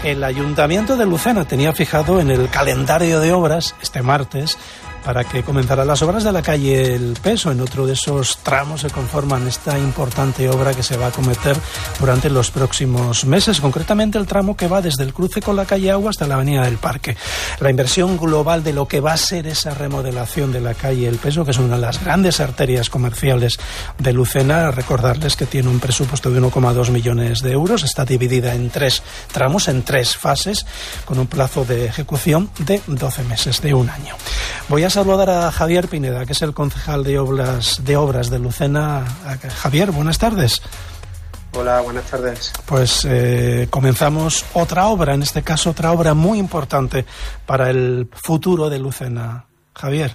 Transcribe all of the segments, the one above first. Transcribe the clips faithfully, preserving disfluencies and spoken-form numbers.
El Ayuntamiento de Lucena tenía fijado en el calendario de obras este martes para que comenzaran las obras de la calle El Peso. En otro de esos tramos se conforman esta importante obra que se va a acometer durante los próximos meses, concretamente el tramo que va desde el cruce con la calle Agua hasta la avenida del Parque. La inversión global de lo que va a ser esa remodelación de la calle El Peso, que es una de las grandes arterias comerciales de Lucena, recordarles que tiene un presupuesto de uno coma dos millones de euros, está dividida en tres tramos, en tres fases, con un plazo de ejecución de doce meses, de un año. Voy a saludar a Javier Pineda, que es el concejal de obras de obras de Lucena. Javier, buenas tardes. Hola, buenas tardes. Pues eh, comenzamos otra obra, en este caso otra obra muy importante para el futuro de Lucena. Javier.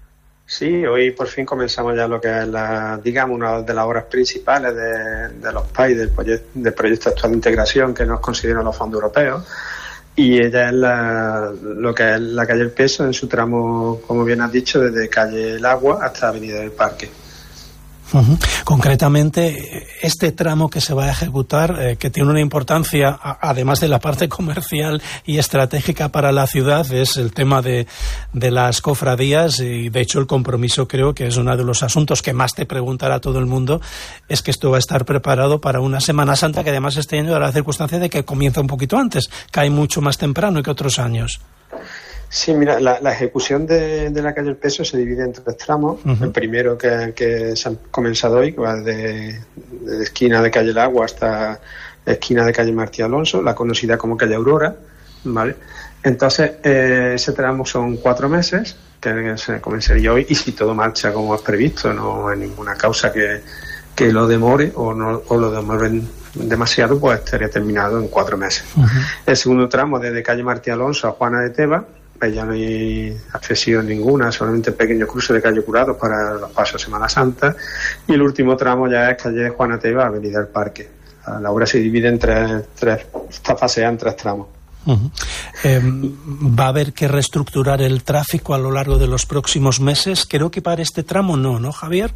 Sí, hoy por fin comenzamos ya lo que es la, digamos, una de las obras principales de, de los P A I, del, proyecto, del proyecto actual de integración que nos consideran los fondos europeos. Y ella es la, lo que es la calle El Peso en su tramo, como bien has dicho, desde calle El Agua hasta avenida del Parque. Uh-huh. Concretamente, este tramo que se va a ejecutar, eh, que tiene una importancia, a, además de la parte comercial y estratégica para la ciudad, es el tema de, de las cofradías, y de hecho el compromiso, creo que es uno de los asuntos que más te preguntará todo el mundo, es que esto va a estar preparado para una Semana Santa que además este año da la circunstancia de que comienza un poquito antes, cae mucho más temprano que otros años. Sí, mira, la, la ejecución de, de la calle El Peso se divide en tres tramos. Uh-huh. El primero que, que se ha comenzado hoy, que va de, de esquina de calle El Agua hasta esquina de calle Martí Alonso, la conocida como calle Aurora, ¿vale? Entonces, eh, ese tramo son cuatro meses, que se comenzaría hoy, y si todo marcha como es previsto, no hay ninguna causa que, que lo demore o, no, o lo demoren demasiado, pues estaría terminado en cuatro meses. Uh-huh. El segundo tramo, desde calle Martí Alonso a Juana de Teba, ya no hay accesión ninguna, solamente pequeños cruces de calle Curado para los pasos de Semana Santa, y el último tramo ya es calle Juana Teba, avenida del Parque. La obra se divide en tres, tres está faseada en tres tramos. Uh-huh. Eh, ¿Va a haber que reestructurar el tráfico a lo largo de los próximos meses? Creo que para este tramo no, ¿no, Javier?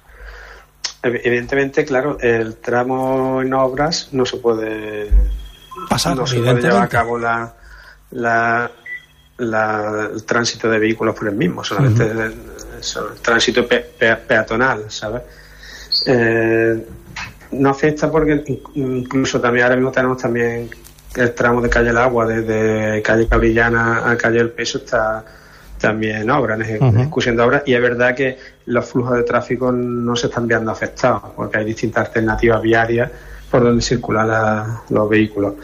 Evidentemente, claro, el tramo en obras no se puede pasar, no se puede llevar a cabo la, la La, el tránsito de vehículos por el mismo, solamente uh-huh. el, el tránsito pe, pe, peatonal, ¿sabes? Eh, no afecta porque incluso también ahora mismo tenemos también el tramo de calle El Agua, desde calle Cabrillana a calle El Peso, está también en obra, en ejecución uh-huh. de obras, y es verdad que los flujos de tráfico no se están viendo afectados porque hay distintas alternativas viarias por donde circulan la, los vehículos.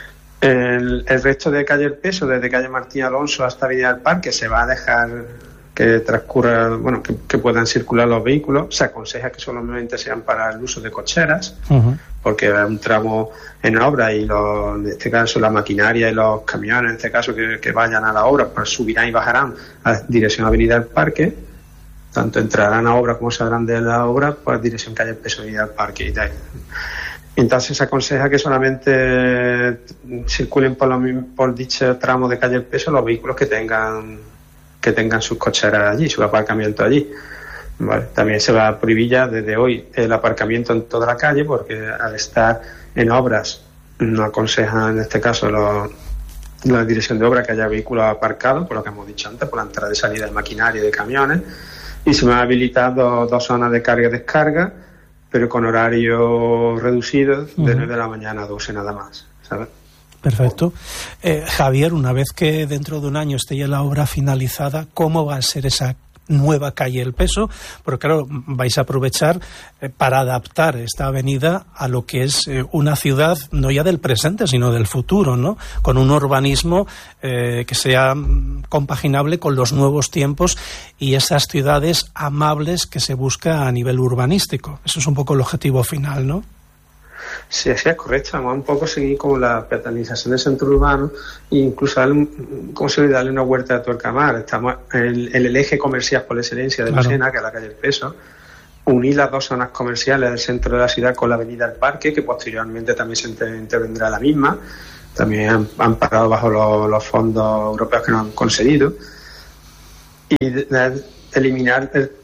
El, el resto de calle El Peso, desde calle Martín Alonso hasta avenida del Parque, se va a dejar que transcurra, bueno, que, que puedan circular los vehículos. Se aconseja que solamente sean para el uso de cocheras, uh-huh. porque es un tramo en obra y los, en este caso la maquinaria y los camiones, en este caso que, que vayan a la obra, pues subirán y bajarán a dirección avenida del Parque. Tanto entrarán a obra como saldrán de la obra, pues dirección calle El Peso, avenida del Parque y tal. Entonces se aconseja que solamente circulen por, lo, por dicho tramo de calle El Peso los vehículos que tengan que tengan sus cocheras allí, su aparcamiento allí. ¿Vale? También se va a prohibir ya desde hoy el aparcamiento en toda la calle, porque al estar en obras no aconsejan en este caso los, la dirección de obra que haya vehículos aparcados, por lo que hemos dicho antes, por la entrada y salida de maquinaria y de camiones, y se van a habilitar dos, dos zonas de carga y descarga, pero con horario reducido, de uh-huh. nueve de la mañana a doce nada más, ¿sabes? Perfecto. Eh, Javier, una vez que dentro de un año esté ya la obra finalizada, ¿cómo va a ser esa nueva calle El Peso? Porque claro, vais a aprovechar eh, para adaptar esta avenida a lo que es eh, una ciudad no ya del presente, sino del futuro, ¿no? Con un urbanismo eh, que sea compaginable con los nuevos tiempos y esas ciudades amables que se busca a nivel urbanístico. Eso es un poco el objetivo final, ¿no? Sí, así es correcto. Vamos a un poco seguir con la peatonalización del centro urbano e incluso darle, ¿cómo se darle una vuelta de tuerca más? Estamos en, en el eje comercial por excelencia de claro. Lucena, que es la calle El Peso, unir las dos zonas comerciales del centro de la ciudad con la avenida del Parque, que posteriormente también se intervendrá la misma. También han, han parado bajo los, los fondos europeos que nos han concedido. Y de, de eliminar el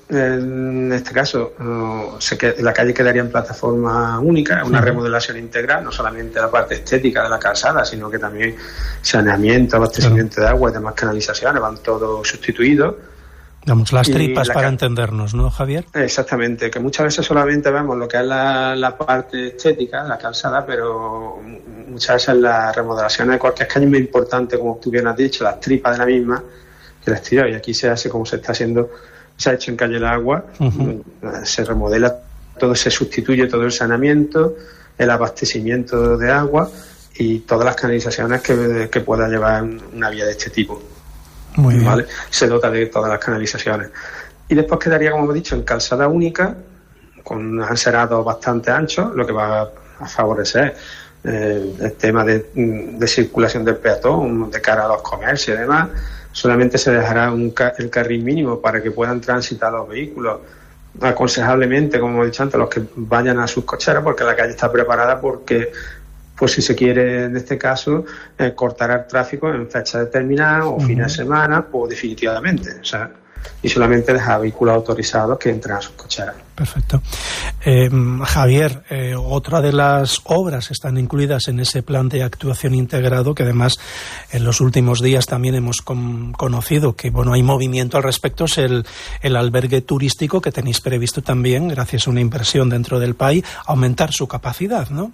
en este caso, uh, se que, la calle quedaría en plataforma única, una remodelación integral, no solamente la parte estética de la calzada, sino que también saneamiento, abastecimiento claro. de agua y demás canalizaciones, van todos sustituidos. Digamos, las tripas para ca- entendernos, ¿no, Javier? Exactamente, que muchas veces solamente vemos lo que es la, la parte estética, la calzada, pero muchas veces la remodelación de cualquier calle es muy importante, como tú bien has dicho, las tripas de la misma, que el exterior, y aquí se hace como se está haciendo, se ha hecho en Calle del Agua, uh-huh. se remodela todo, se sustituye todo el saneamiento, el abastecimiento de agua y todas las canalizaciones que, que pueda llevar una vía de este tipo. Muy bien. ¿Vale? Se dota de todas las canalizaciones. Y después quedaría, como he dicho, en calzada única, con unos ancerados bastante anchos, lo que va a favorecer eh, el tema de, de circulación del peatón, de cara a los comercios y demás. Solamente se dejará un ca- el carril mínimo para que puedan transitar los vehículos, aconsejablemente, como he dicho antes, los que vayan a sus cocheras, porque la calle está preparada porque, pues si se quiere, en este caso, eh, cortar el tráfico en fecha determinada o uh-huh. fines de semana, pues definitivamente, o sea, y solamente dejar vehículos autorizados que entren a sus cocheras. Perfecto. Eh, Javier, eh, otra de las obras que están incluidas en ese plan de actuación integrado, que además en los últimos días también hemos con, conocido que bueno hay movimiento al respecto, es el, el albergue turístico que tenéis previsto también, gracias a una inversión dentro del P A I, aumentar su capacidad, ¿no?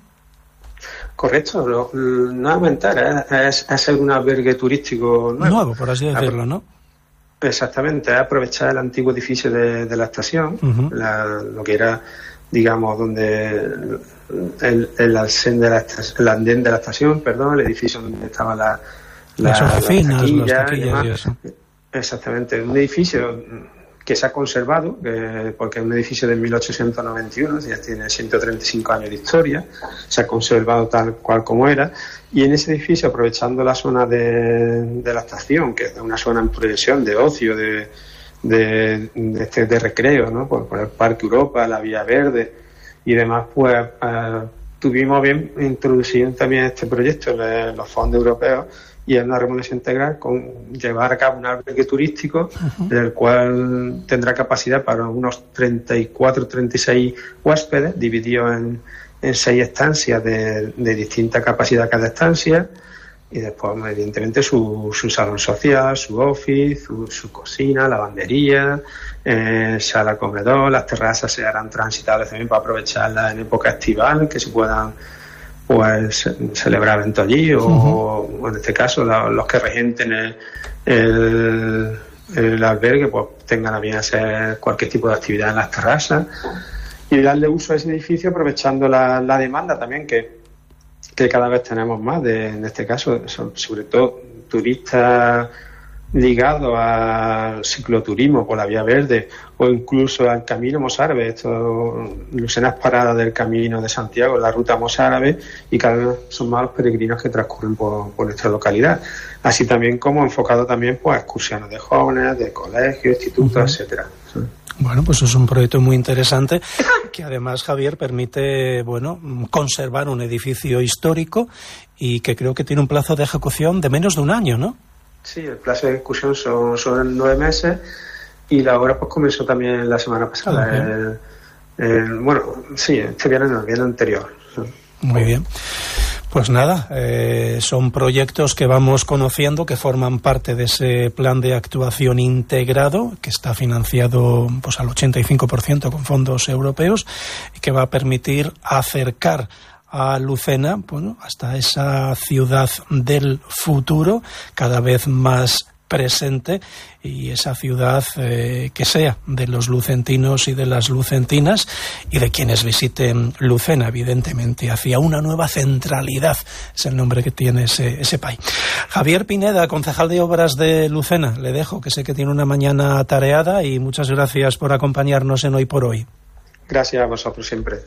Correcto, lo, no aumentar, ¿eh? es hacer un albergue turístico nuevo. Nuevo, por así decirlo, ¿no? Exactamente, es aprovechar el antiguo edificio de, de la estación, uh-huh. la, lo que era, digamos, donde el, el, alcén de la estación, el andén de la estación, perdón, el edificio donde estaban la, la, las oficinas, las taquillas, las taquillas y y eso. Exactamente, un edificio que se ha conservado, que, porque es un edificio de mil ochocientos noventa y uno, ya tiene ciento treinta y cinco años de historia, se ha conservado tal cual como era, y en ese edificio, aprovechando la zona de, de la estación, que es una zona en proyección de ocio, de, de, de, este, de recreo, ¿no? por, por el Parque Europa, la Vía Verde y demás, pues uh, tuvimos bien introducir también este proyecto en los fondos europeos, y es una remodelación integral con llevar a cabo un albergue turístico, uh-huh. el cual tendrá capacidad para unos treinta y cuatro, treinta y seis huéspedes, divididos en, en seis estancias de, de distinta capacidad cada estancia, y después evidentemente su, su salón social, su office, su, su cocina, lavandería, eh, sala comedor, las terrazas se harán transitables también para aprovecharlas en época estival, que se puedan pues celebrar eventos allí, o, uh-huh. o en este caso la, los que regenten el, el, el albergue pues tengan a bien hacer cualquier tipo de actividad en las terrazas, y darle uso a ese edificio aprovechando la, la demanda también que, que cada vez tenemos más de, en este caso son sobre todo turistas ligados al cicloturismo por la Vía Verde o incluso al Camino Mozárabe, esto lucenas paradas del Camino de Santiago, la ruta mozárabe, y cada vez son más los peregrinos que transcurren por, por nuestra localidad, así también como enfocado también pues excursiones de jóvenes, de colegios, institutos, uh-huh. etcétera. Bueno, pues es un proyecto muy interesante que además, Javier, permite, bueno, conservar un edificio histórico y que creo que tiene un plazo de ejecución de menos de un año, ¿no? Sí, el plazo de ejecución son, son nueve meses y la obra pues comenzó también la semana pasada. Okay. El, el, bueno, sí, este viernes no, el viernes anterior. Muy bien. Pues nada, eh, son proyectos que vamos conociendo, que forman parte de ese plan de actuación integrado, que está financiado pues al ochenta y cinco por ciento con fondos europeos y que va a permitir acercar a Lucena, bueno, hasta esa ciudad del futuro, cada vez más presente, y esa ciudad eh, que sea de los lucentinos y de las lucentinas y de quienes visiten Lucena, evidentemente, hacia una nueva centralidad, es el nombre que tiene ese, ese P A I. Javier Pineda, concejal de Obras de Lucena, le dejo, que sé que tiene una mañana atareada, y muchas gracias por acompañarnos en Hoy por Hoy. Gracias a vosotros siempre.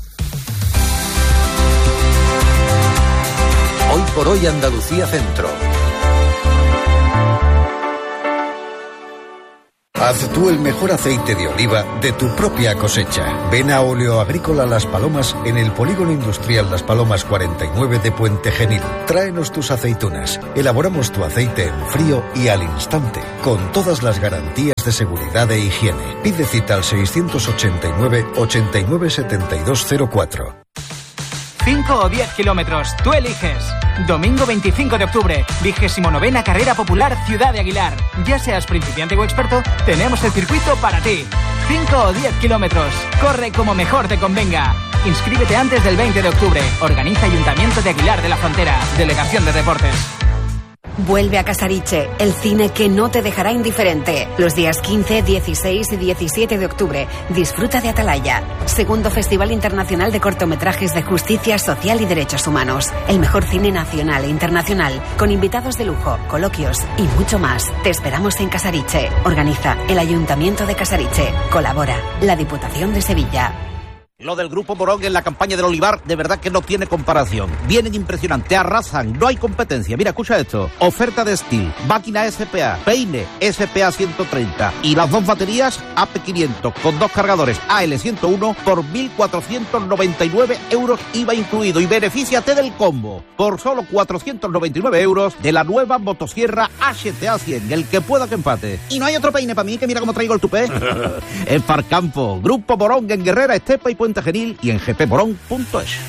Hoy por Hoy Andalucía Centro. Haz tú el mejor aceite de oliva de tu propia cosecha. Ven a Óleo Agrícola Las Palomas en el Polígono Industrial Las Palomas cuarenta y nueve de Puente Genil. Tráenos tus aceitunas. Elaboramos tu aceite en frío y al instante, con todas las garantías de seguridad e higiene. Pide cita al seiscientos ochenta y nueve, ochenta y nueve, setenta y dos cero cuatro. cinco o diez kilómetros, tú eliges. Domingo veinticinco de octubre, vigésimo novena Carrera Popular Ciudad de Aguilar. Ya seas principiante o experto, tenemos el circuito para ti. cinco o diez kilómetros, corre como mejor te convenga. Inscríbete antes del veinte de octubre. Organiza Ayuntamiento de Aguilar de la Frontera, Delegación de Deportes. Vuelve a Casariche, el cine que no te dejará indiferente. Los días quince, dieciséis y diecisiete de octubre, disfruta de Atalaya, segundo Festival Internacional de Cortometrajes de Justicia Social y Derechos Humanos. El mejor cine nacional e internacional, con invitados de lujo, coloquios y mucho más. Te esperamos en Casariche. Organiza el Ayuntamiento de Casariche. Colabora la Diputación de Sevilla. Lo del Grupo Morón en la campaña del olivar de verdad que no tiene comparación. Vienen impresionante, arrasan, no hay competencia. Mira, escucha esto. Oferta de Steel, máquina S P A, peine S P A ciento treinta y las dos baterías A P quinientos con dos cargadores A L ciento uno por mil cuatrocientos noventa y nueve euros I V A incluido. Y benefíciate del combo por solo cuatrocientos noventa y nueve euros de la nueva motosierra H T A cien, el que pueda que empate. Y no hay otro peine para mí, que mira cómo traigo el tupé. Es Farcampo, Grupo Morón en Guerrera, Estepa y Puente Genil y en g p morón punto es.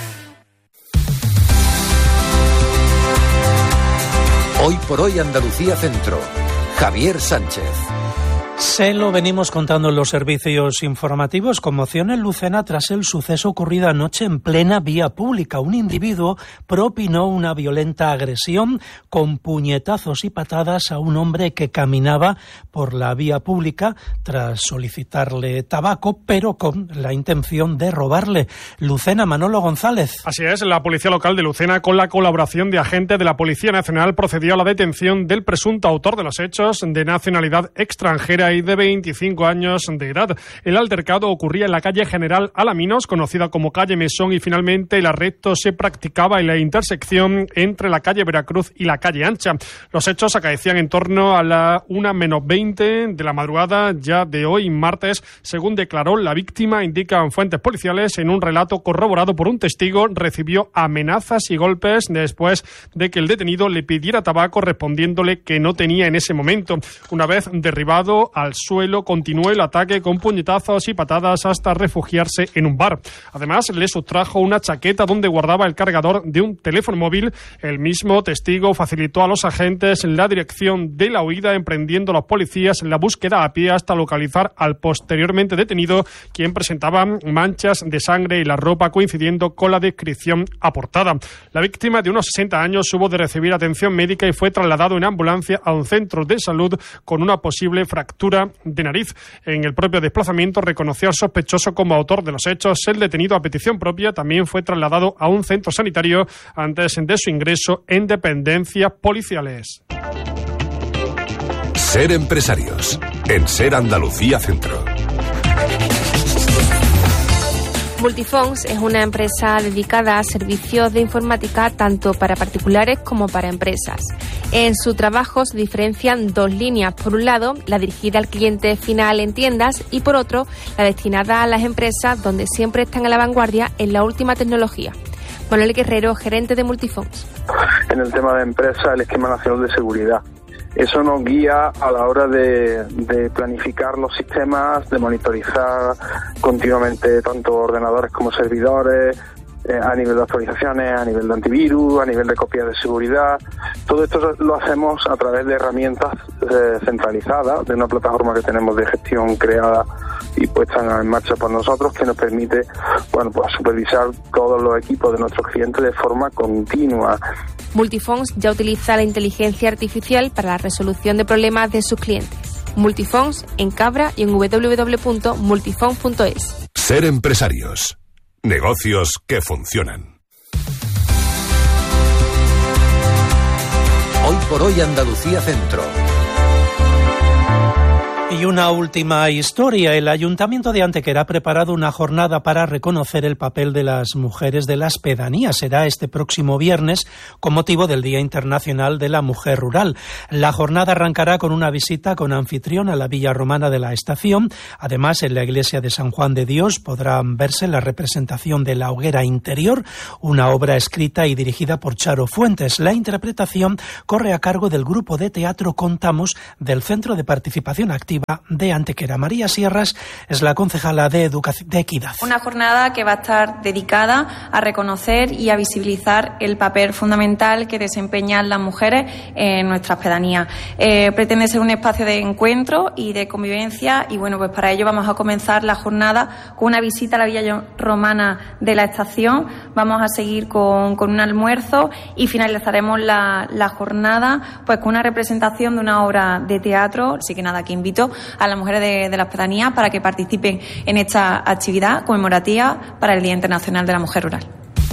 Hoy por hoy Andalucía Centro. Javier Sánchez. Se lo venimos contando en los servicios informativos. Conmoción en Lucena tras el suceso ocurrido anoche en plena vía pública. Un individuo propinó una violenta agresión con puñetazos y patadas a un hombre que caminaba por la vía pública tras solicitarle tabaco, pero con la intención de robarle. Lucena, Manolo González. Así es, la policía local de Lucena, con la colaboración de agentes de la Policía Nacional, procedió a la detención del presunto autor de los hechos, de nacionalidad extranjera y de veinticinco años de edad. El altercado ocurría en la calle General Alaminos, conocida como calle Mesón, y finalmente el arresto se practicaba en la intersección entre la calle Veracruz y la calle Ancha. Los hechos acaecían en torno a la una menos veinte de la madrugada ya de hoy, martes, según declaró la víctima. Indican fuentes policiales en un relato corroborado por un testigo. Recibió amenazas y golpes después de que el detenido le pidiera tabaco, respondiéndole que no tenía en ese momento. Una vez derribado al suelo, continuó el ataque con puñetazos y patadas hasta refugiarse en un bar. Además, le sustrajo una chaqueta donde guardaba el cargador de un teléfono móvil. El mismo testigo facilitó a los agentes la dirección de la huida, emprendiendo los policías la búsqueda a pie hasta localizar al posteriormente detenido, quien presentaba manchas de sangre y la ropa coincidiendo con la descripción aportada. La víctima, de unos sesenta años, hubo de recibir atención médica y fue trasladado en ambulancia a un centro de salud con una posible fractura de nariz. En el propio desplazamiento reconoció al sospechoso como autor de los hechos. El detenido, a petición propia, también fue trasladado a un centro sanitario antes de su ingreso en dependencias policiales. Ser empresarios en Ser Andalucía Centro. Multifonts es una empresa dedicada a servicios de informática tanto para particulares como para empresas. En su trabajo se diferencian dos líneas. Por un lado, la dirigida al cliente final en tiendas y por otro, la destinada a las empresas donde siempre están a la vanguardia en la última tecnología. Manuel Guerrero, gerente de Multifonts. En el tema de empresa, el esquema nacional de seguridad. Eso nos guía a la hora de, de planificar los sistemas, de monitorizar continuamente tanto ordenadores como servidores, eh, a nivel de actualizaciones, a nivel de antivirus, a nivel de copias de seguridad. Todo esto lo hacemos a través de herramientas eh, centralizadas, de una plataforma que tenemos de gestión creada y puesta en marcha por nosotros, que nos permite, bueno, pues supervisar todos los equipos de nuestros clientes de forma continua. Multifonts ya utiliza la inteligencia artificial para la resolución de problemas de sus clientes. Multifonts en Cabra y en doble u doble u doble u punto multifonts punto es. Ser empresarios. Negocios que funcionan. Hoy por hoy Andalucía Centro. Y una última historia. El Ayuntamiento de Antequera ha preparado una jornada para reconocer el papel de las mujeres de las pedanías. Será este próximo viernes con motivo del Día Internacional de la Mujer Rural. La jornada arrancará con una visita con anfitrión a la Villa Romana de la Estación. Además, en la iglesia de San Juan de Dios podrán verse la representación de la Hoguera Interior, una obra escrita y dirigida por Charo Fuentes. La interpretación corre a cargo del grupo de teatro Contamos del Centro de Participación Activa de Antequera. María Sierras es la concejala de Educación de Equidad. Una jornada que va a estar dedicada a reconocer y a visibilizar el papel fundamental que desempeñan las mujeres en nuestras pedanías. Eh, pretende ser un espacio de encuentro y de convivencia y bueno, pues para ello vamos a comenzar la jornada con una visita a la Villa Romana de la Estación. Vamos a seguir con, con un almuerzo y finalizaremos la, la jornada pues con una representación de una obra de teatro. Así que nada, que invito a las mujeres de, de las pedanías para que participen en esta actividad conmemorativa para el Día Internacional de la Mujer Rural.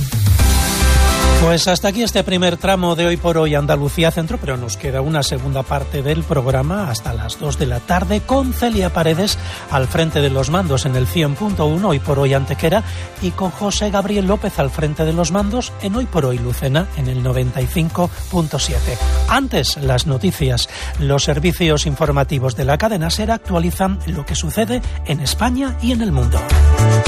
Pues hasta aquí este primer tramo de Hoy por Hoy Andalucía Centro, pero nos queda una segunda parte del programa hasta las dos de la tarde con Celia Paredes al frente de los mandos en el cien punto uno Hoy por Hoy Antequera y con José Gabriel López al frente de los mandos en Hoy por Hoy Lucena en el noventa y cinco punto siete. Antes, las noticias. Los servicios informativos de la cadena SER actualizan lo que sucede en España y en el mundo.